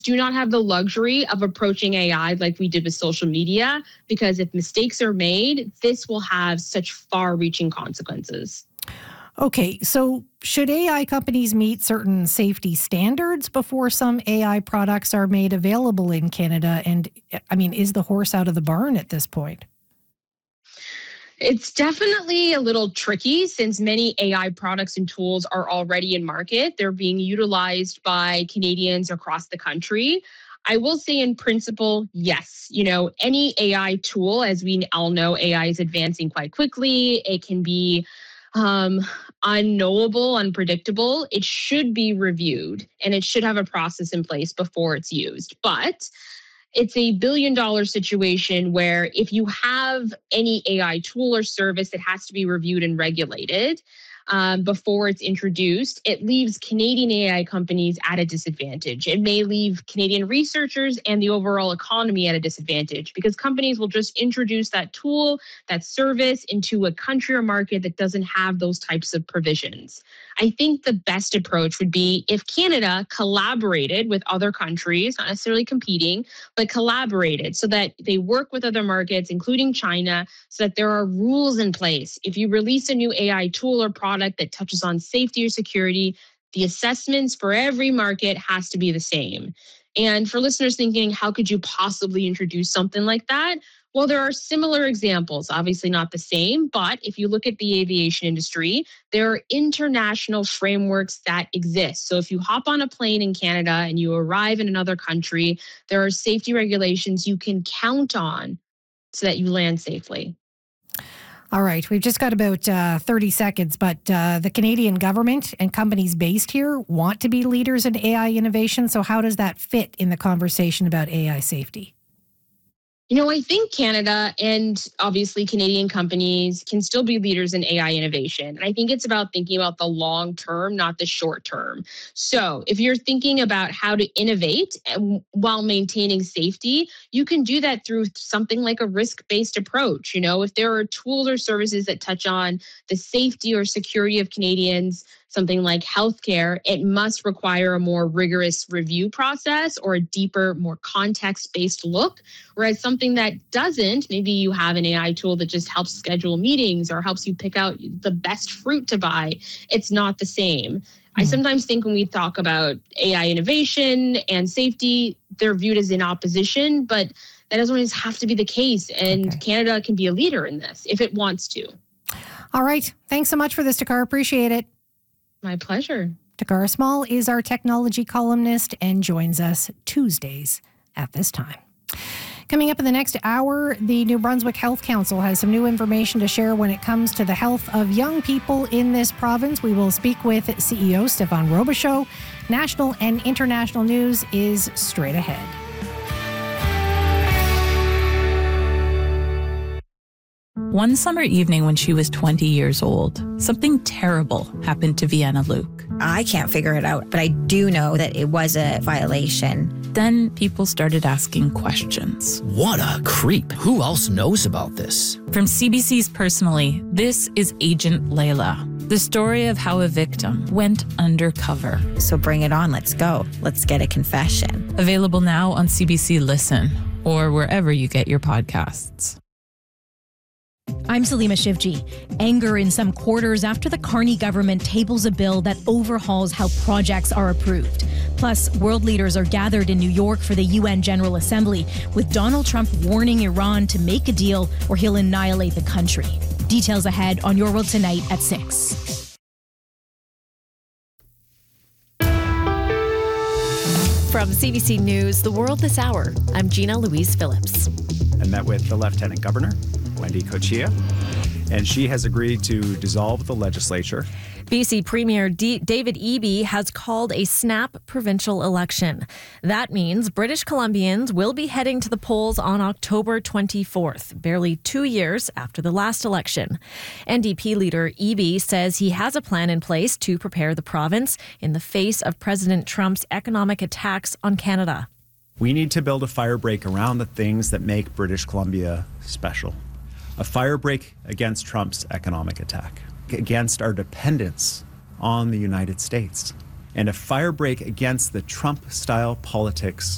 do not have the luxury of approaching AI like we did with social media, because if mistakes are made, this will have such far-reaching consequences. Okay, so should AI companies meet certain safety standards before some AI products are made available in Canada? And I mean, is the horse out of the barn at this point? It's definitely a little tricky since many AI products and tools are already in market. They're being utilized by Canadians across the country. I will say in principle, yes, any AI tool, as we all know, AI is advancing quite quickly. It can be um, unknowable, unpredictable. It should be reviewed and it should have a process in place before it's used. But it's a billion-dollar situation where if you have any AI tool or service, it has to be reviewed and regulated before it's introduced. It leaves Canadian AI companies at a disadvantage. It may leave Canadian researchers and the overall economy at a disadvantage because companies will just introduce that tool, that service into a country or market that doesn't have those types of provisions. I think the best approach would be if Canada collaborated with other countries, not necessarily competing, but collaborated so that they work with other markets, including China, so that there are rules in place. If you release a new AI tool or product that touches on safety or security, the assessments for every market has to be the same. And for listeners thinking, how could you possibly introduce something like that? Well, there are similar examples, obviously not the same, but if you look at the aviation industry, there are international frameworks that exist. So if you hop on a plane in Canada and you arrive in another country, there are safety regulations you can count on so that you land safely. All right, we've just got about 30 seconds, but the Canadian government and companies based here want to be leaders in AI innovation. So how does that fit in the conversation about AI safety? I think Canada and obviously Canadian companies can still be leaders in AI innovation. And I think it's about thinking about the long term, not the short term. So if you're thinking about how to innovate while maintaining safety, you can do that through something like a risk-based approach. If there are tools or services that touch on the safety or security of Canadians, something like healthcare, it must require a more rigorous review process or a deeper, more context-based look. Whereas something that doesn't, maybe you have an AI tool that just helps schedule meetings or helps you pick out the best fruit to buy, it's not the same. I sometimes think when we talk about AI innovation and safety, they're viewed as in opposition, but that doesn't always have to be the case. And Canada can be a leader in this if it wants to. All right. Thanks so much for this, Takara. Appreciate it. My pleasure. Takara Small is our technology columnist and joins us Tuesdays at this time. Coming up in the next hour, the New Brunswick Health Council has some new information to share when it comes to the health of young people in this province. We will speak with CEO Stéphane Robichaud. National and international news is straight ahead. One summer evening when she was 20 years old, something terrible happened to Vienna Luke. I can't figure it out, but I do know that it was a violation. Then people started asking questions. What a creep. Who else knows about this? From CBC's Personally, this is Agent Layla, the story of how a victim went undercover. So bring it on, let's go. Let's get a confession. Available now on CBC Listen or wherever you get your podcasts. I'm Salima Shivji. Anger in some quarters after the Carney government tables a bill that overhauls how projects are approved. Plus, world leaders are gathered in New York for the UN General Assembly, with Donald Trump warning Iran to make a deal or he'll annihilate the country. Details ahead on Your World Tonight at 6. From CBC News, The World This Hour, I'm Gina Louise Phillips. I met with the Lieutenant Governor, Wendy Cochia, and she has agreed to dissolve the legislature. BC Premier David Eby has called a snap provincial election. That means British Columbians will be heading to the polls on October 24th, barely 2 years after the last election. NDP leader Eby says he has a plan in place to prepare the province in the face of President Trump's economic attacks on Canada. We need to build a firebreak around the things that make British Columbia special. A firebreak against Trump's economic attack, against our dependence on the United States, and a firebreak against the Trump-style politics